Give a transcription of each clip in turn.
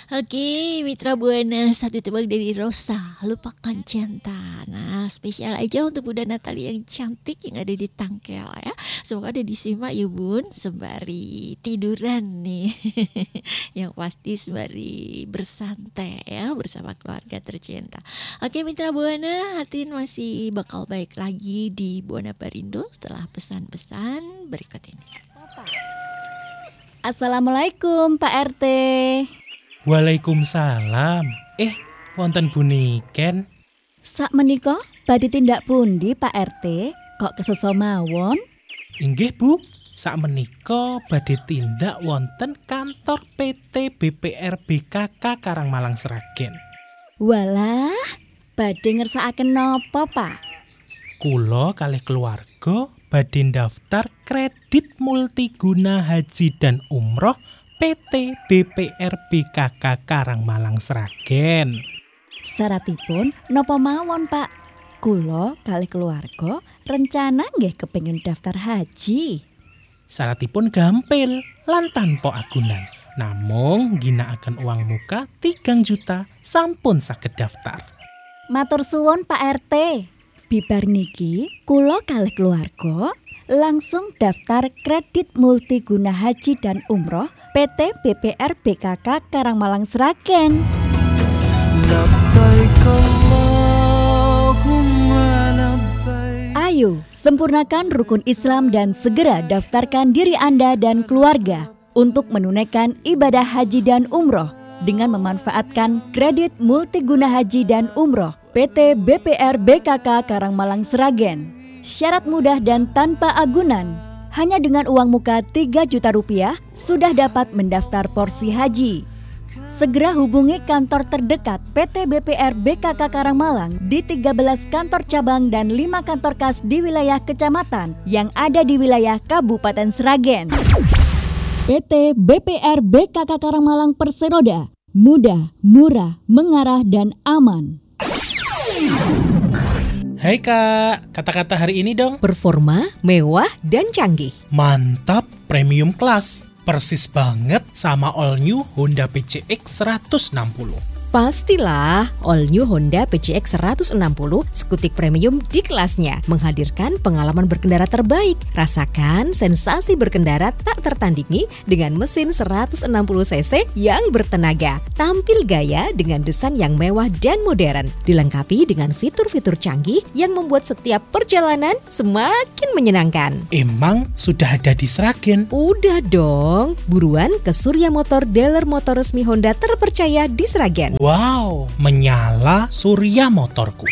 Oke, Mitra Buana, satu tebak dari Rosa, lupakan cinta. Nah, spesial aja untuk Bunda Natali yang cantik yang ada di Tangkel ya. Semoga ada disimak ya Bun, sembari tiduran nih. Yang pasti sembari bersantai ya bersama keluarga tercinta. Oke Mitra Buana, hatiin masih bakal baik lagi di Buana Barindo setelah pesan-pesan berikut ini. Assalamualaikum Pak RT. Waalaikumsalam. Wonten buniken. Sak menika badhe tindak pundi Pak RT? Kok kesesa mawon? Inggih Bu, sakmenika badhe tindak wonten kantor PT BPR BKK Karangmalang Sragen. Walah, badhe ngersakaken napa Pak? Kula kalih keluarga badhe daftar kredit multiguna haji dan umroh PT BPR BKK Karangmalang Sragen. Syaratipun napa mawon Pak? Kula kalih keluarga rencana nggih kepengin daftar haji. Syaratipun gampil lan tanpa agunan. Namung ginakaken uang muka 3 juta sampun saged daftar. Matur suwun Pak RT. Bibar niki kula kalih keluarga langsung daftar kredit multiguna haji dan umroh PT BPR BKK Karangmalang Sragen. Ayo, sempurnakan rukun Islam dan segera daftarkan diri Anda dan keluarga untuk menunaikan ibadah haji dan umroh dengan memanfaatkan kredit multiguna haji dan umroh PT BPR BKK Karangmalang Sragen. Syarat mudah dan tanpa agunan. Hanya dengan uang muka 3 juta rupiah sudah dapat mendaftar porsi haji. Segera hubungi kantor terdekat PT BPR BKK Karangmalang di 13 kantor cabang dan 5 kantor kas di wilayah kecamatan yang ada di wilayah Kabupaten Sragen. PT BPR BKK Karangmalang Perseroda, mudah, murah, mengarah dan aman. Hai Kak, kata-kata hari ini dong. Performa, mewah, dan canggih. Mantap, premium class. Persis banget sama all new Honda PCX 160. Pastilah, all new Honda PCX 160 skutik premium di kelasnya, menghadirkan pengalaman berkendara terbaik. Rasakan sensasi berkendara tak tertandingi dengan mesin 160 cc yang bertenaga. Tampil gaya dengan desain yang mewah dan modern, dilengkapi dengan fitur-fitur canggih yang membuat setiap perjalanan semakin menyenangkan. Emang sudah ada di Sragen? Udah dong, buruan ke Surya Motor, dealer motor resmi Honda terpercaya di Sragen. Wow, menyala Surya Motorku.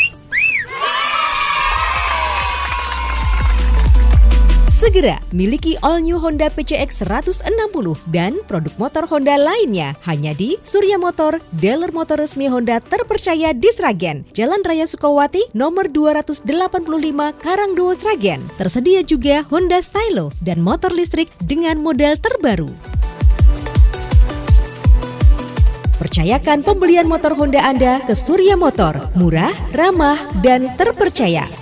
Segera miliki all new Honda PCX 160 dan produk motor Honda lainnya hanya di Surya Motor, dealer motor resmi Honda terpercaya di Sragen, Jalan Raya Sukawati, nomor 285 Karangdowo Sragen. Tersedia juga Honda Stylo dan motor listrik dengan model terbaru. Percayakan pembelian motor Honda Anda ke Surya Motor, murah, ramah, dan terpercaya.